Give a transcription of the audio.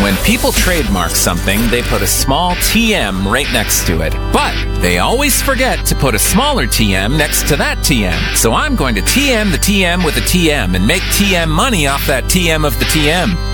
When people trademark something, they put a small TM right next to it. But they always forget to put a smaller TM next to that TM. So I'm going to TM the TM with a TM and make TM money off that TM of the TM.